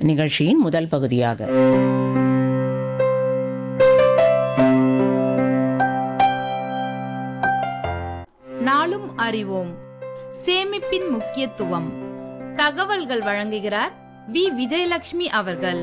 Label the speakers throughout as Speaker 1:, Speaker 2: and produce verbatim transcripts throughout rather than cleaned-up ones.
Speaker 1: நிகழ்ச்சியின் முதல் பகுதியாக.
Speaker 2: நாளும் அறிவோம், சேமிப்பின் முக்கியத்துவம். தகவல்கள் வழங்குகிறார் வி விஜயலட்சுமி அவர்கள்.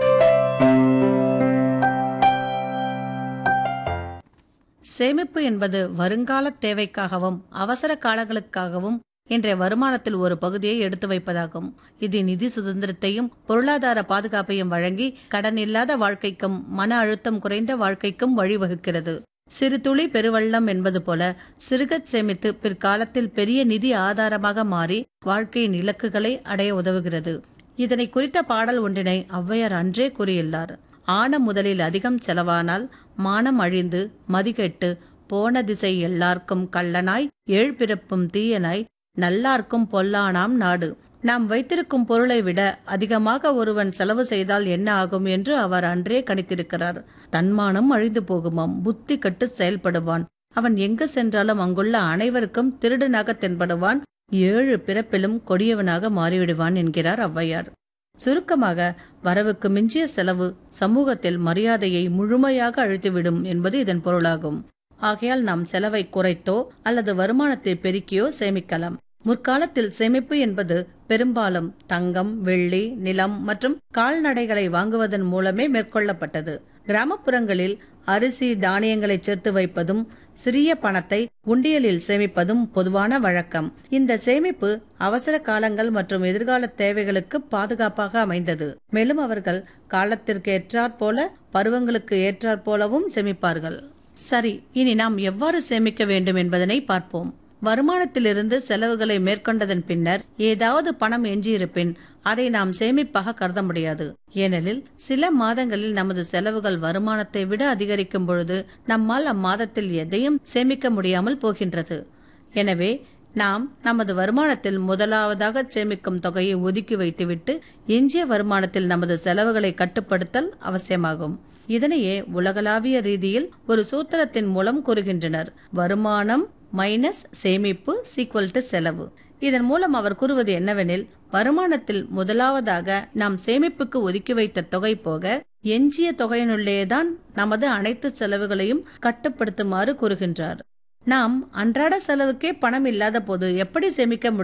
Speaker 3: சேமிப்பு என்பது வருங்கால தேவைக்காகவும் அவசர காலங்களுக்காகவும் இன்றைய வருமானத்தில் ஒரு பகுதியை எடுத்து வைப்பதாகும். இது நிதி சுதந்திரத்தையும் பொருளாதார பாதுகாப்பையும் வழங்கி கடன் இல்லாத வாழ்க்கைக்கும் மன அழுத்தம் குறைந்த வாழ்க்கைக்கும் வழிவகுக்கிறது. சிறு துளி பெருவெள்ளம் என்பது போல சிறுகச் சேமித்து பிற்காலத்தில் பெரிய நிதி ஆதாரமாக மாறி வாழ்க்கையின் இலக்குகளை அடைய உதவுகிறது. இதனை குறித்த பாடல் ஒன்றினை ஔவையார் அன்றே கூறியுள்ளார். ஆன முதலில் அதிகம் செலவானால் மானம் அழிந்து மதிகெட்டு போன திசை எல்லார்க்கும் கள்ளனாய் ஏழ்பிறப்பும் தீயனாய் நல்லார்க்கும் பொல்லானாம் நாடு. நாம் வைத்திருக்கும் பொருளை விட அதிகமாக ஒருவன் செலவு செய்தால் என்ன ஆகும் என்று அவர் அன்றே கணித்திருக்கிறார். தன்மானம் அழிந்து போகுமாம், புத்தி கட்டு செயல்படுவான், அவன் எங்கு சென்றாலும் அங்குள்ள அனைவருக்கும் திருடனாக தென்படுவான், ஏழு பிறப்பிலும் கொடியவனாக மாறிவிடுவான் என்கிறார் ஔவையார். சுருக்கமாக, வரவுக்கு மிஞ்சிய செலவு சமூகத்தில் மரியாதையை முழுமையாக அழித்துவிடும் என்பது இதன் பொருளாகும். ஆகையால் நாம் செலவை குறைத்தோ அல்லது வருமானத்தை பெருக்கியோ சேமிக்கலாம். முற்காலத்தில் சேமிப்பு என்பது பெரும்பாலும் தங்கம், வெள்ளி, நிலம் மற்றும் கால்நடைகளை வாங்குவதன் மூலமே மேற்கொள்ளப்பட்டது. கிராமப்புறங்களில் அரிசி தானியங்களை சேர்த்து வைப்பதும் சிறிய பணத்தை உண்டியலில் சேமிப்பதும் பொதுவான வழக்கம். இந்த சேமிப்பு அவசர காலங்கள் மற்றும் எதிர்கால தேவைகளுக்கு பாதுகாப்பாக அமைந்தது. மேலும் அவர்கள் காலத்திற்கு ஏற்றாற் போல பருவங்களுக்கு ஏற்றாற் போலவும் சேமிப்பார்கள். சரி, இனி நாம் எவ்வாறு சேமிக்க வேண்டும் என்பதனை பார்ப்போம். வருமானத்திலிருந்து செலவுகளை மேற்கொண்டதன் பின்னர் ஏதாவது பணம் எஞ்சியிருப்பின் அதை நாம் சேமிப்பாக கருத முடியாது. ஏனெனில் சில மாதங்களில் நமது செலவுகள் வருமானத்தை விட அதிகரிக்கும் பொழுது நம்மால் அம்மாதத்தில் எதையும் சேமிக்க முடியாமல் போகின்றது. எனவே நாம் நமது வருமானத்தில் முதலாவதாக சேமிக்கும் தொகையை ஒதுக்கி வைத்துவிட்டு எஞ்சிய வருமானத்தில் நமது செலவுகளை கட்டுப்படுத்தல் அவசியமாகும். இதனையே உலகளாவிய ரீதியில் ஒரு சூத்திரத்தின் மூலம் கூறுகின்றனர். வருமானம் மைனஸ் சேமிப்பு சீக்வல் டு செலவு. இதன் மூலம் அவர் கூறுவது என்னவெனில், வருமானத்தில் முதலாவதாக நாம் சேமிப்புக்கு ஒதுக்கி வைத்த தொகை போக எஞ்சிய தொகையினுள்ளேதான் நமது அனைத்து செலவுகளையும் கட்டுப்படுத்துமாறு கூறுகின்றார். நாம் அன்றாட செலவுக்கே பணம் இல்லாத போது எப்படி சேமிக்க முடியும்?